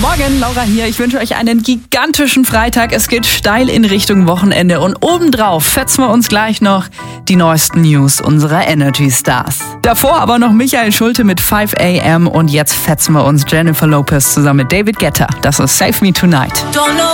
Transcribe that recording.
Morgen, Laura hier. Ich wünsche euch einen gigantischen Freitag. Es geht steil in Richtung Wochenende und obendrauf fetzen wir uns gleich noch die neuesten News unserer Energy Stars. Davor aber noch Michael Schulte mit 5 AM und jetzt fetzen wir uns Jennifer Lopez zusammen mit David Guetta. Das ist Save Me Tonight.